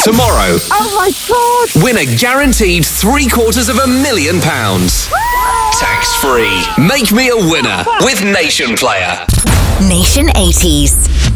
Tomorrow, Oh my God! win a guaranteed £750,000. Tax-free. Make me a winner with Nation Player. Nation 80s.